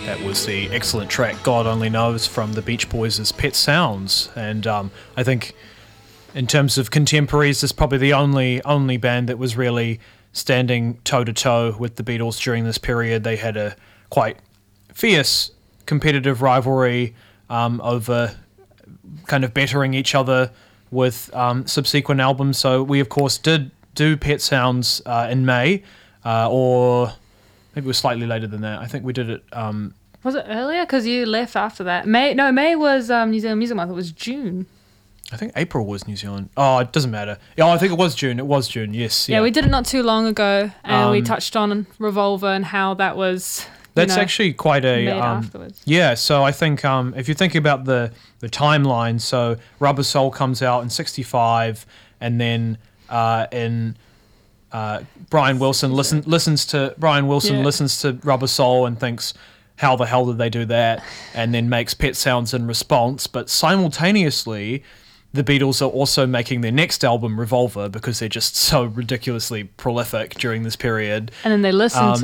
That was the excellent track God Only Knows from the Beach Boys' Pet Sounds. And I think in terms of contemporaries, this is probably the only band that was really standing toe-to-toe with the Beatles during this period. They had a quite fierce competitive rivalry over kind of bettering each other with subsequent albums. So we, of course, did do Pet Sounds in May, or maybe it was slightly later than that. I think we did it... was it earlier? Because you left after that. May was New Zealand Music Month. It was June. I think April was New Zealand. Oh, it doesn't matter. Oh, I think it was June. It was June, yes. Yeah, we did it not too long ago, and we touched on Revolver and how that was... That's actually quite a... made afterwards. Yeah, so I think if you think about the timeline, so Rubber Soul comes out in 65, and then Brian Wilson listens to Rubber Soul and thinks, how the hell did they do that? And then makes Pet Sounds in response. But simultaneously, the Beatles are also making their next album, Revolver, because they're just so ridiculously prolific during this period. And then they listen